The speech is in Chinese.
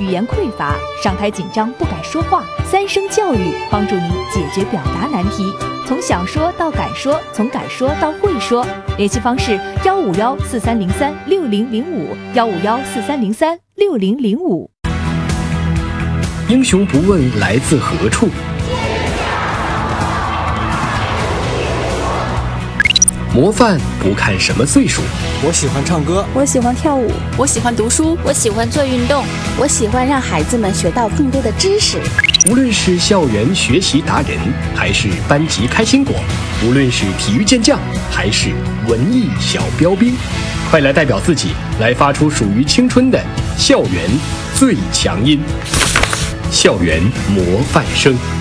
语言匮乏，上台紧张不敢说话，3声教育帮助你解决表达难题，从想说到敢说，从敢说到会说。联系方式15143036005，15143036005。 英雄不问来自何处，模范不看什么岁数。 我喜欢唱歌， 我喜欢跳舞， 我喜欢读书， 我喜欢做运动， 我喜欢让孩子们学到更多的知识。 无论是校园学习达人，还是班级开心果，无论是体育健将，还是文艺小标兵，快来代表自己，来发出属于青春的校园最强音，校园模范生。